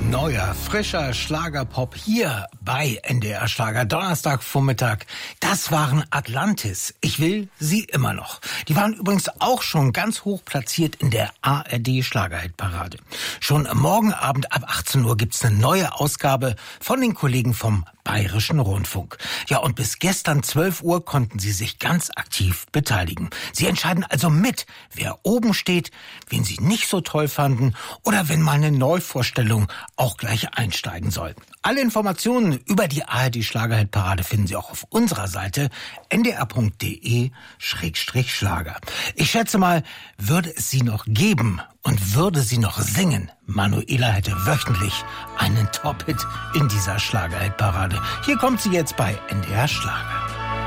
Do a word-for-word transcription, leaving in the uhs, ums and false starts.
Neuer, frischer Schlagerpop hier bei N D R Schlager. Donnerstagvormittag. Das waren Atlantis. Ich will sie immer noch. Die waren übrigens auch schon ganz hoch platziert in der A R D Schlagerhitparade. Schon morgen Abend ab achtzehn Uhr gibt's eine neue Ausgabe von den Kollegen vom Bayerischen Rundfunk. Ja, und bis gestern zwölf Uhr konnten Sie sich ganz aktiv beteiligen. Sie entscheiden also mit, wer oben steht, wen Sie nicht so toll fanden oder wenn mal eine Neuvorstellung auch gleich einsteigen soll. Alle Informationen über die A R D Schlagerhitparade finden Sie auch auf unserer Seite n d r punkt d e Schrägstrich Schlager. Ich schätze mal, würde es sie noch geben und würde sie noch singen, Manuela hätte wöchentlich einen Top-Hit in dieser Schlagerhitparade. Hier kommt sie jetzt bei N D R Schlager.